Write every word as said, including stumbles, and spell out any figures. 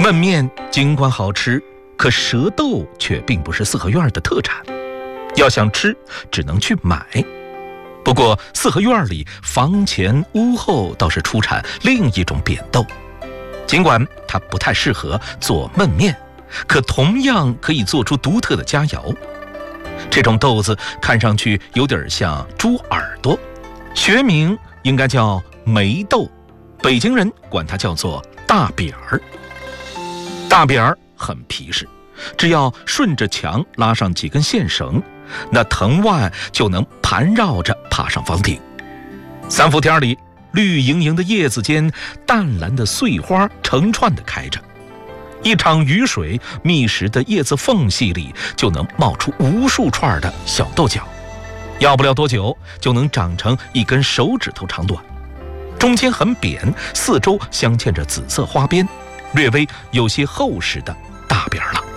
焖面尽管好吃，可蛇豆却并不是四合院的特产，要想吃只能去买。不过四合院里房前屋后倒是出产另一种扁豆，尽管它不太适合做焖面，可同样可以做出独特的佳肴。这种豆子看上去有点像猪耳朵，学名应该叫梅豆，北京人管它叫做大扁儿。大扁儿很皮实，只要顺着墙拉上几根线绳，那藤蔓就能盘绕着爬上房顶。三伏天里，绿莹莹的叶子间，淡蓝的碎花成串地开着，一场雨水密实的叶子缝隙里，就能冒出无数串的小豆角，要不了多久就能长成一根手指头长短，中间很扁，四周镶嵌着紫色花边，略微有些厚实的大扁了。